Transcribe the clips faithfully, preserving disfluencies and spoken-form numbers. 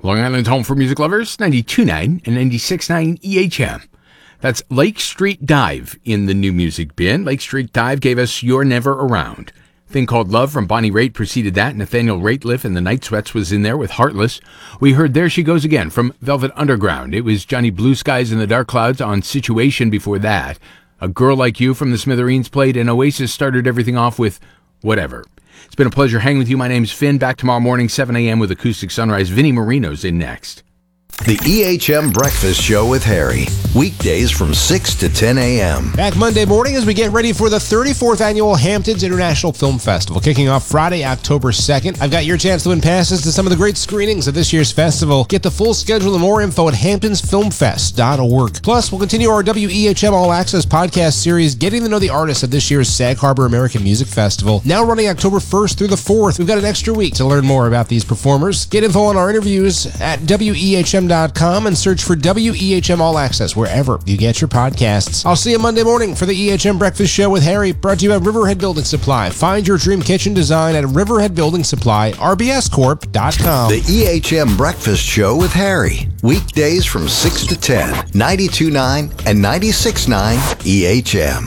Long Island's home for music lovers, ninety-two point nine and ninety-six point nine E H M. That's Lake Street Dive in the new music bin. Lake Street Dive gave us You're Never Around. Thing Called Love from Bonnie Raitt preceded that. Nathaniel Rateliff and the Night Sweats was in there with Heartless. We heard There She Goes Again from Velvet Underground. It was Johnny Blue Skies and the Dark Clouds on Situation before that. A Girl Like You from the Smithereens played, and Oasis started everything off with Whatever. It's been a pleasure hanging with you. My name's Finn. Back tomorrow morning, seven a.m. with Acoustic Sunrise. Vinnie Marino's in next. The E H M Breakfast Show with Harry. Weekdays from six to ten a.m. Back Monday morning as we get ready for the thirty-fourth Annual Hamptons International Film Festival, kicking off Friday, October second. I've got your chance to win passes to some of the great screenings of this year's festival. Get the full schedule and more info at hamptons film fest dot org. Plus, we'll continue our W E H M All Access podcast series, getting to know the artists of this year's Sag Harbor American Music Festival. Now running October first through the fourth. We've got an extra week to learn more about these performers. Get info on our interviews at W E H M dot com and search for W E H M All Access wherever you get your podcasts. I'll see you Monday morning for the E H M Breakfast Show with Harry, brought to you by Riverhead Building Supply. Find your dream kitchen design at Riverhead Building Supply, R B S corp dot com. The E H M Breakfast Show with Harry. Weekdays from six to ten, ninety-two point nine and ninety-six point nine E H M.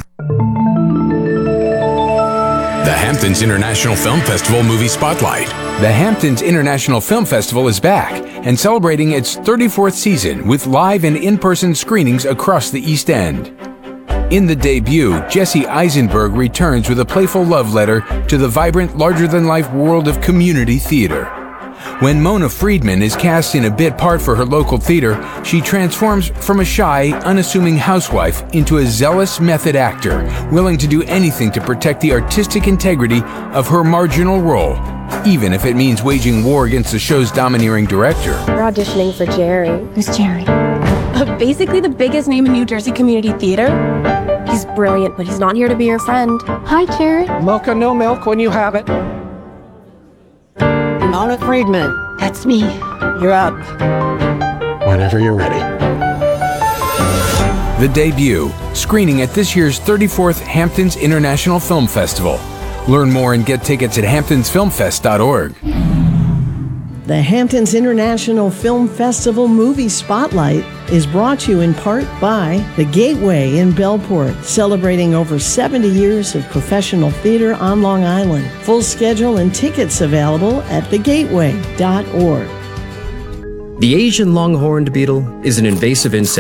The Hamptons International Film Festival Movie Spotlight. The Hamptons International Film Festival is back and celebrating its thirty-fourth season with live and in-person screenings across the East End. In the debut, Jesse Eisenberg returns with a playful love letter to the vibrant, larger-than-life world of community theater. When Mona Friedman is cast in a bit part for her local theater, she transforms from a shy, unassuming housewife into a zealous method actor, willing to do anything to protect the artistic integrity of her marginal role, even if it means waging war against the show's domineering director. We're auditioning for Jerry. Who's Jerry? Uh, basically the biggest name in New Jersey community theater. He's brilliant, but he's not here to be your friend. Hi, Jerry. Mocha, no milk when you have it. Mona Friedman. That's me. You're up. Whenever you're ready. The debut, screening at this year's thirty-fourth Hamptons International Film Festival. Learn more and get tickets at hamptons film fest dot org. The Hamptons International Film Festival Movie Spotlight is brought to you in part by The Gateway in Bellport, celebrating over seventy years of professional theater on Long Island. Full schedule and tickets available at the gateway dot org. The Asian longhorned beetle is an invasive insect